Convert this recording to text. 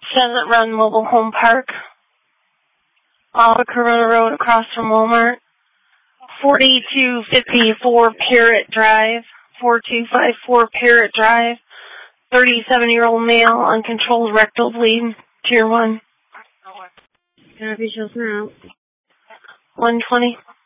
Pheasant Run Mobile Home Park, Corona Road across from Walmart, 4254 Parrot Drive, 4254 Parrot Drive, 37-year-old male, uncontrolled rectal bleed, Tier 1. Copy, shows now. 120.